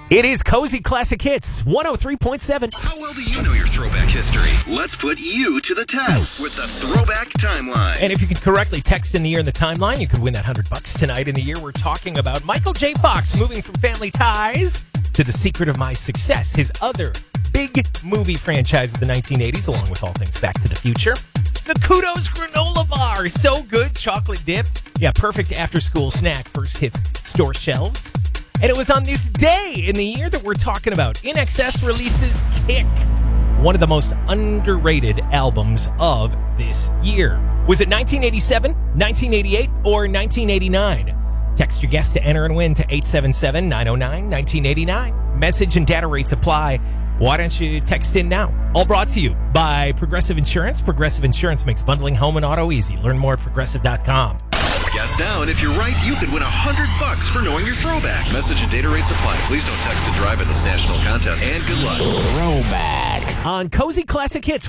It is Cozy Classic Hits 103.7. How well do you know your throwback history? Let's put you to the test with the Throwback Timeline. And if you can correctly text in the year in the timeline, you could win that $100 tonight. In the year, we're talking about Michael J. Fox moving from Family Ties to The Secret of My Success, his other big movie franchise of the 1980s, along with all things Back to the Future. The Kudos granola bar, so good, chocolate dipped. Yeah, perfect after-school snack. First hits store shelves. And it was on this day in the year that we're talking about. INXS releases Kick, one of the most underrated albums of this year. Was it 1987, 1988, or 1989? Text your guess to enter and win to 877-909-1989. Message and data rates apply. Why don't you text in now? All brought to you by Progressive Insurance. Progressive Insurance makes bundling home and auto easy. Learn more at Progressive.com. Guess now, and if you're right, you could win $100 for knowing your throwback. Message and data rates apply. Please don't text and drive in this national contest. And good luck. Throwback on Cozy Classic Hits.